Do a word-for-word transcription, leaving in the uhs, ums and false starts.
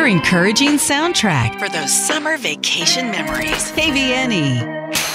your encouraging soundtrack for those summer vacation memories. K V N E.